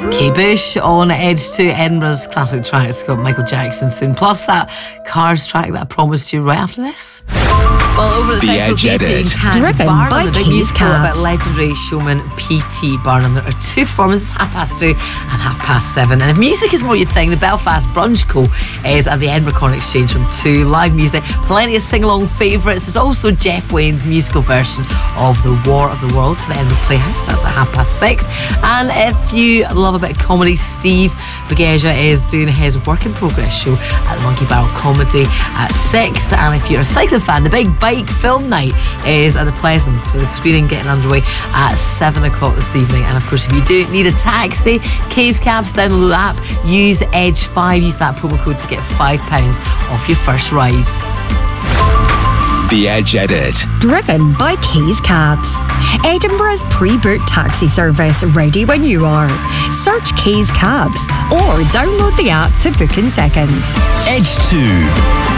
Kate Bush on Edge to Edinburgh's classic track. It's got Michael Jackson soon. Plus that Cars track that I promised you right after this. Well, over at the Festival Katie and Catch Driven Barnum, by the big Keys musical Cabs. about legendary showman P.T. Barnum. There are two performances, 2:30 and 7:30. And if music is more your thing, the Belfast Brunch Co is at the Edinburgh Corn Exchange from 2. Live music, plenty of sing-along favourites. There's also Jeff Wayne's musical version of The War of the Worlds, the Edinburgh Playhouse. That's at 6:30. And if you love a bit of comedy, Steve Begeja is doing his work in progress show at the Monkey Barrel Comedy at 6. And if you're a cycling fan, the Big Bike Film Night is at the Pleasance, with the screening getting underway at 7 o'clock this evening. And of course, if you do need a taxi, Keys Cabs, download the app, use Edge5, use that promo code to get £5 off your first ride. The Edge Edit. Driven by Keys Cabs. Edinburgh's pre-booked taxi service, ready when you are. Search Keys Cabs or download the app to book in seconds. Edge 2.